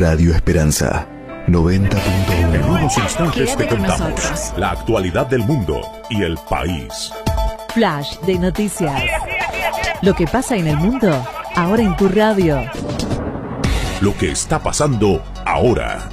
Radio Esperanza 90.1. En unos instantes te contamos nosotros. la actualidad del mundo y el país. Flash de noticias. Lo que pasa en el mundo, ahora en tu radio. Lo que está pasando ahora.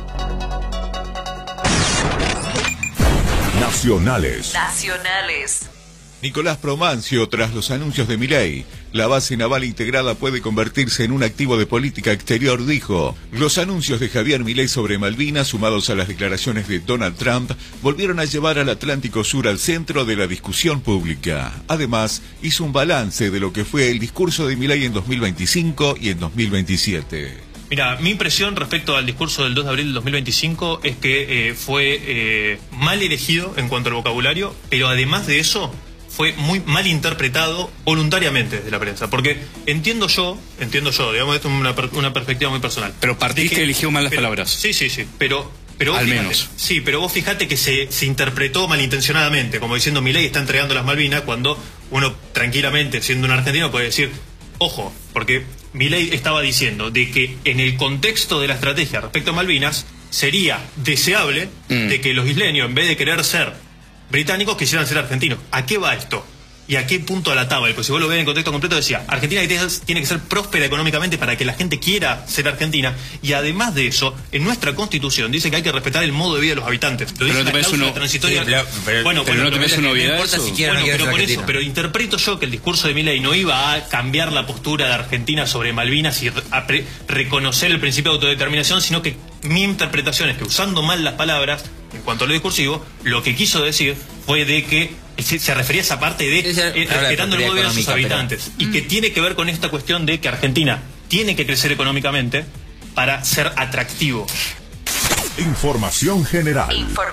Nacionales. Nicolás Promancio, tras los anuncios de Milei, la base naval integrada puede convertirse en un activo de política exterior, dijo. Los anuncios de Javier Milei sobre Malvinas, sumados a las declaraciones de Donald Trump, volvieron a llevar al Atlántico Sur al centro de la discusión pública. Además, hizo un balance de lo que fue el discurso de Milei en 2025 y en 2027. Mira, mi impresión respecto al discurso del 2 de abril del 2025 es que fue mal elegido en cuanto al vocabulario, pero además de eso fue muy mal interpretado voluntariamente desde la prensa. Porque entiendo yo, digamos, esto es una perspectiva muy personal. Pero partiste eligió mal las palabras. Sí, pero vos al fíjate, menos. Sí, pero vos fijate que se interpretó malintencionadamente, como diciendo Milei está entregando las Malvinas, cuando uno tranquilamente, siendo un argentino, puede decir, ojo, porque Milei estaba diciendo de que en el contexto de la estrategia respecto a Malvinas sería deseable de que los isleños, en vez de querer ser británicos, quisieran ser argentinos. ¿A qué va esto? ¿Y a qué punto ataba? Pues si vos lo ves en el contexto completo, decía, Argentina tiene que ser próspera económicamente para que la gente quiera ser argentina, y además de eso, en nuestra Constitución dice que hay que respetar el modo de vida de los habitantes. Lo dice la cláusula transitoria. Pero no te parece una novedad eso. Pero interpreto yo que el discurso de Milei no iba a cambiar la postura de Argentina sobre Malvinas y reconocer el principio de autodeterminación, sino que mi interpretación es que, usando mal las palabras en cuanto a lo discursivo, lo que quiso decir fue de que se refería a esa parte de respetando el modo de vida de sus habitantes, y que tiene que ver con esta cuestión de que Argentina tiene que crecer económicamente para ser atractivo. Información general.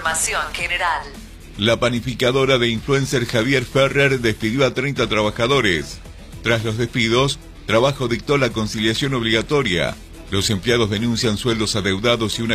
La panificadora de influencer Javier Ferrer despidió a 30 trabajadores. Tras los despidos, Trabajo dictó la conciliación obligatoria. Los empleados denuncian sueldos adeudados y una